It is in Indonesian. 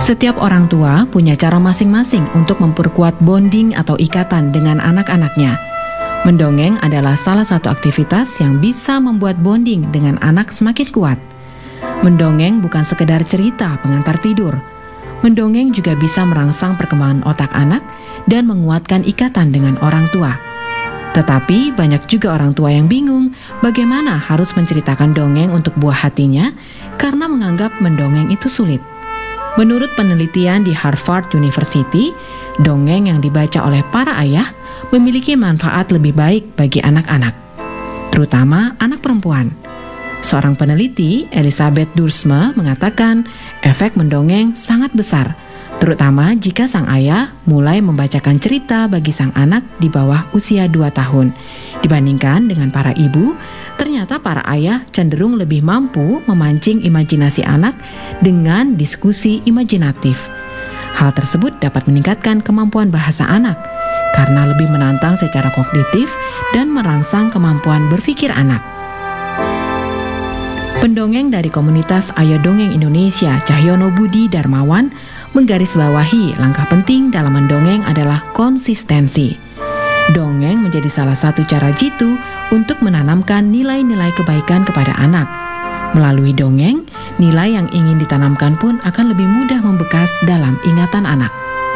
Setiap orang tua punya cara masing-masing untuk memperkuat bonding atau ikatan dengan anak-anaknya. Mendongeng adalah salah satu aktivitas yang bisa membuat bonding dengan anak semakin kuat. Mendongeng bukan sekedar cerita pengantar tidur. Mendongeng juga bisa merangsang perkembangan otak anak dan menguatkan ikatan dengan orang tua. Tetapi banyak juga orang tua yang bingung bagaimana harus menceritakan dongeng untuk buah hatinya karena menganggap mendongeng itu sulit. Menurut penelitian di Harvard University, dongeng yang dibaca oleh para ayah memiliki manfaat lebih baik bagi anak-anak, terutama anak perempuan. Seorang peneliti, Elizabeth Duursma, mengatakan efek mendongeng sangat besar, terutama jika sang ayah mulai membacakan cerita bagi sang anak di bawah usia 2 tahun. Dibandingkan dengan para ibu, ternyata para ayah cenderung lebih mampu memancing imajinasi anak dengan diskusi imajinatif. Hal tersebut dapat meningkatkan kemampuan bahasa anak karena lebih menantang secara kognitif dan merangsang kemampuan berpikir anak. Pendongeng dari komunitas Ayo Dongeng Indonesia, Cahyono Budi Darmawan, menggarisbawahi langkah penting dalam mendongeng adalah konsistensi. Dongeng menjadi salah satu cara jitu untuk menanamkan nilai-nilai kebaikan kepada anak. Melalui dongeng, nilai yang ingin ditanamkan pun akan lebih mudah membekas dalam ingatan anak.